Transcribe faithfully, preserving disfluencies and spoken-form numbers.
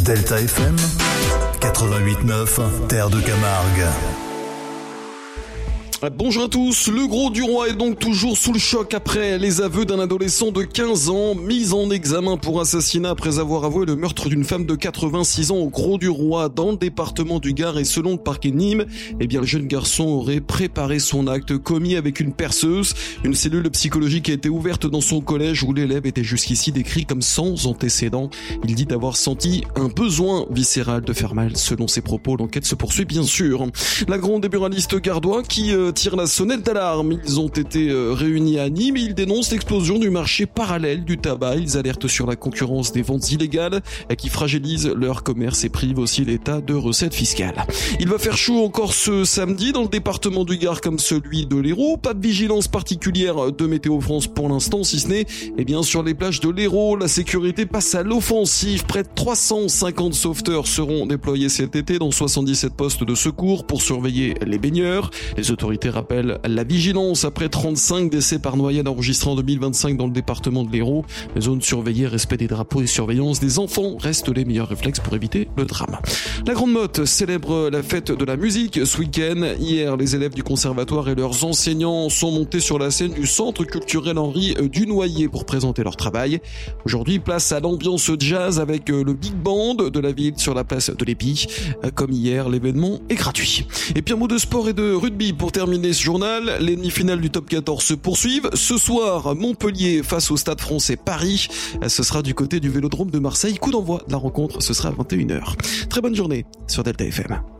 Delta F M quatre-vingt-huit neuf, Terre de Camargue. Bonjour à tous, le Gros du Roi est donc toujours sous le choc après les aveux d'un adolescent de quinze ans mis en examen pour assassinat après avoir avoué le meurtre d'une femme de quatre-vingt-six ans au Gros du Roi dans le département du Gard. Et selon le parquet de Nîmes, eh bien le jeune garçon aurait préparé son acte commis avec une perceuse. Une cellule psychologique a été ouverte dans son collège où l'élève était jusqu'ici décrit comme sans antécédent. Il dit avoir senti un besoin viscéral de faire mal. Selon ses propos, l'enquête se poursuit bien sûr. La grande des buralistes gardois qui euh, tirent la sonnette d'alarme. Ils ont été euh, réunis à Nîmes et ils dénoncent l'explosion du marché parallèle du tabac. Ils alertent sur la concurrence des ventes illégales euh, qui fragilisent leur commerce et privent aussi l'État de recettes fiscales. Il va faire chaud encore ce samedi dans le département du Gard comme celui de l'Hérault. Pas de vigilance particulière de Météo France pour l'instant, si ce n'est eh bien sur les plages de l'Hérault. La sécurité passe à l'offensive. Près de trois cent cinquante sauveteurs seront déployés cet été dans soixante-dix-sept postes de secours pour surveiller les baigneurs. Les autorités rappellent la vigilance après trente-cinq décès par noyade enregistrés en deux mille vingt-cinq dans le département de l'Hérault. Les zones surveillées, respect des drapeaux et surveillance des enfants restent les meilleurs réflexes pour éviter le drame. La Grande Motte célèbre la fête de la musique ce week-end. Hier, les élèves du conservatoire et leurs enseignants sont montés sur la scène du centre culturel Henri Dunoyer pour présenter leur travail. Aujourd'hui, place à l'ambiance jazz avec le big band de la ville sur la place de l'Épi. Comme hier, l'événement est gratuit. Et puis un mot de sport et de rugby pour terminer ce journal. Les demi-finales du top quatorze se poursuivent. Ce soir, Montpellier face au Stade Français Paris. Ce sera du côté du Vélodrome de Marseille. Coup d'envoi de la rencontre, ce sera à vingt et une heures. Très bonne journée sur Delta F M.